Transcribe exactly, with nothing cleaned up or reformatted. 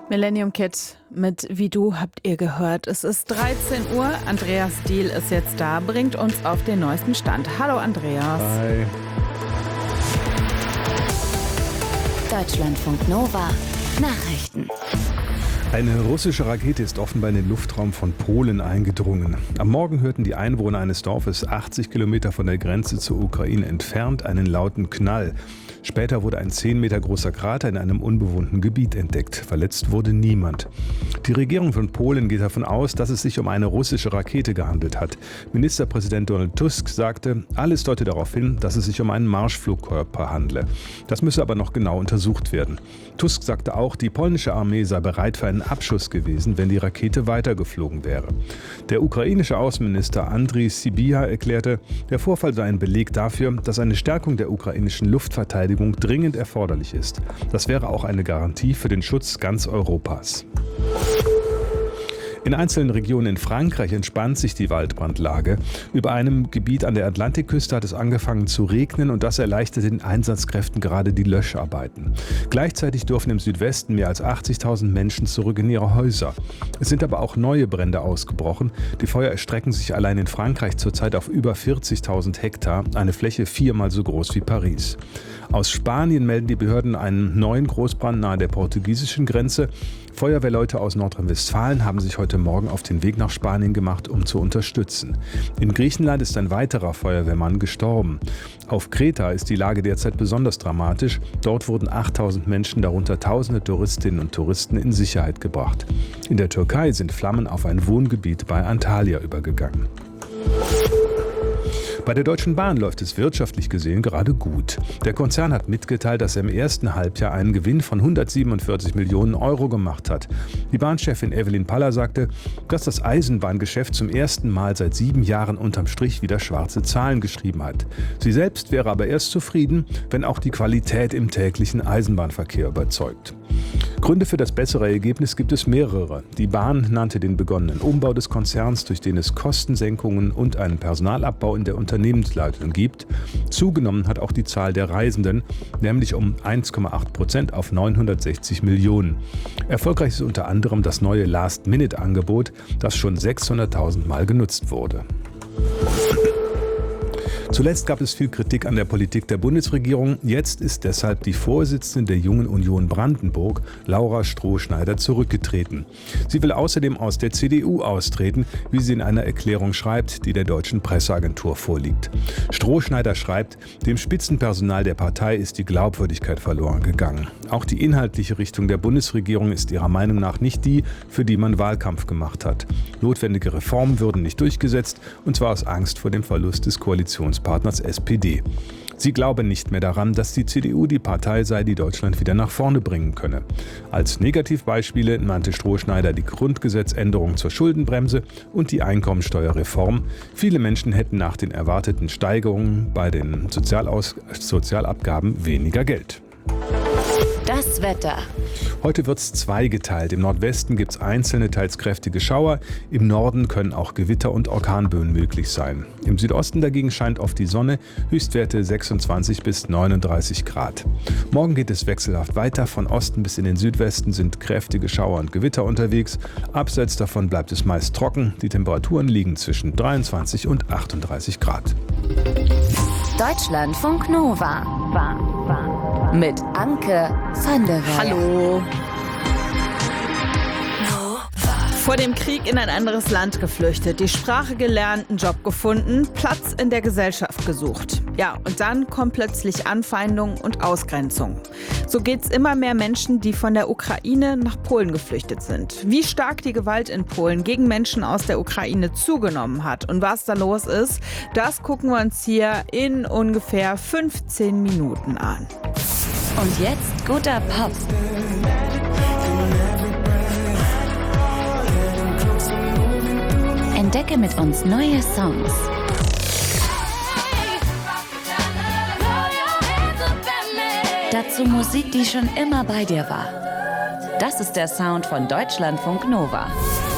Millennium Kid mit Wie du habt ihr gehört. Es ist dreizehn Uhr. Andreas Diehl ist jetzt da, bringt uns auf den neuesten Stand. Hallo Andreas. Hi. Deutschlandfunk Nova. Nachrichten. Eine russische Rakete ist offenbar in den Luftraum von Polen eingedrungen. Am Morgen hörten die Einwohner eines Dorfes achtzig Kilometer von der Grenze zur Ukraine entfernt einen lauten Knall. Später wurde ein zehn Meter großer Krater in einem unbewohnten Gebiet entdeckt. Verletzt wurde niemand. Die Regierung von Polen geht davon aus, dass es sich um eine russische Rakete gehandelt hat. Ministerpräsident Donald Tusk sagte, alles deute darauf hin, dass es sich um einen Marschflugkörper handle. Das müsse aber noch genau untersucht werden. Tusk sagte auch, die polnische Armee sei bereit für einen Abschuss gewesen, wenn die Rakete weitergeflogen wäre. Der ukrainische Außenminister Andriy Sybiha erklärte, der Vorfall sei ein Beleg dafür, dass eine Stärkung der ukrainischen Luftverteidigung dringend erforderlich ist. Das wäre auch eine Garantie für den Schutz ganz Europas. In einzelnen Regionen in Frankreich entspannt sich die Waldbrandlage. Über einem Gebiet an der Atlantikküste hat es angefangen zu regnen und das erleichtert den Einsatzkräften gerade die Löscharbeiten. Gleichzeitig dürfen im Südwesten mehr als achtzigtausend Menschen zurück in ihre Häuser. Es sind aber auch neue Brände ausgebrochen. Die Feuer erstrecken sich allein in Frankreich zurzeit auf über vierzigtausend Hektar, eine Fläche viermal so groß wie Paris. Aus Spanien melden die Behörden einen neuen Großbrand nahe der portugiesischen Grenze. Feuerwehrleute aus Nordrhein-Westfalen haben sich heute Morgen auf den Weg nach Spanien gemacht, um zu unterstützen. In Griechenland ist ein weiterer Feuerwehrmann gestorben. Auf Kreta ist die Lage derzeit besonders dramatisch. Dort wurden achttausend Menschen, darunter tausende Touristinnen und Touristen, in Sicherheit gebracht. In der Türkei sind Flammen auf ein Wohngebiet bei Antalya übergegangen. Bei der Deutschen Bahn läuft es wirtschaftlich gesehen gerade gut. Der Konzern hat mitgeteilt, dass er im ersten Halbjahr einen Gewinn von hundertsiebenundvierzig Millionen Euro gemacht hat. Die Bahnchefin Evelyn Paller sagte, dass das Eisenbahngeschäft zum ersten Mal seit sieben Jahren unterm Strich wieder schwarze Zahlen geschrieben hat. Sie selbst wäre aber erst zufrieden, wenn auch die Qualität im täglichen Eisenbahnverkehr überzeugt. Gründe für das bessere Ergebnis gibt es mehrere. Die Bahn nannte den begonnenen Umbau des Konzerns, durch den es Kostensenkungen und einen Personalabbau in der Unternehmensleitung gibt. Zugenommen hat auch die Zahl der Reisenden, nämlich um eins Komma acht Prozent auf neunhundertsechzig Millionen. Erfolgreich ist unter anderem das neue Last-Minute-Angebot, das schon sechshunderttausend Mal genutzt wurde. Zuletzt gab es viel Kritik an der Politik der Bundesregierung. Jetzt ist deshalb die Vorsitzende der Jungen Union Brandenburg, Laura Strohschneider, zurückgetreten. Sie will außerdem aus der C D U austreten, wie sie in einer Erklärung schreibt, die der Deutschen Presseagentur vorliegt. Strohschneider schreibt, dem Spitzenpersonal der Partei ist die Glaubwürdigkeit verloren gegangen. Auch die inhaltliche Richtung der Bundesregierung ist ihrer Meinung nach nicht die, für die man Wahlkampf gemacht hat. Notwendige Reformen würden nicht durchgesetzt, und zwar aus Angst vor dem Verlust des Koalitionspartners S P D. Sie glaube nicht mehr daran, dass die C D U die Partei sei, die Deutschland wieder nach vorne bringen könne. Als Negativbeispiele nannte Strohschneider die Grundgesetzänderung zur Schuldenbremse und die Einkommensteuerreform. Viele Menschen hätten nach den erwarteten Steigerungen bei den Sozialaus- Sozialabgaben weniger Geld. Das Wetter. Heute wird es zweigeteilt. Im Nordwesten gibt es einzelne, teils kräftige Schauer. Im Norden können auch Gewitter und Orkanböen möglich sein. Im Südosten dagegen scheint oft die Sonne. Höchstwerte sechsundzwanzig bis neununddreißig Grad. Morgen geht es wechselhaft weiter. Von Osten bis in den Südwesten sind kräftige Schauer und Gewitter unterwegs. Abseits davon bleibt es meist trocken. Die Temperaturen liegen zwischen dreiundzwanzig und achtunddreißig Grad. Deutschlandfunk Nova. Mit Anke van der Werf. Hallo. Vor dem Krieg in ein anderes Land geflüchtet, die Sprache gelernt, einen Job gefunden, Platz in der Gesellschaft gesucht. Ja, und dann kommt plötzlich Anfeindung und Ausgrenzung. So geht's immer mehr Menschen, die von der Ukraine nach Polen geflüchtet sind. Wie stark die Gewalt in Polen gegen Menschen aus der Ukraine zugenommen hat und was da los ist, das gucken wir uns hier in ungefähr fünfzehn Minuten an. Und jetzt guter Pop. Entdecke mit uns neue Songs. Dazu Musik, die schon immer bei dir war. Das ist der Sound von Deutschlandfunk Nova.